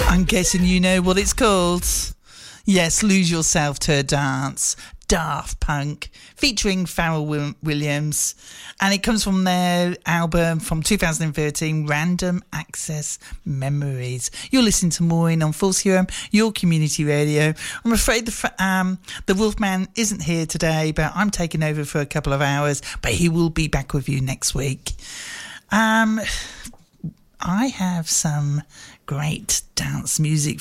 I'm guessing you know what it's called. Yes, Lose Yourself to a Dance. Daft Punk, featuring Pharrell Williams. And it comes from their album from 2013, Random Access Memories. You're listening to Maureen on Full Serum, your community radio. I'm afraid the Wolfman isn't here today, but I'm taking over for a couple of hours. But he will be back with you next week. I have some great dance music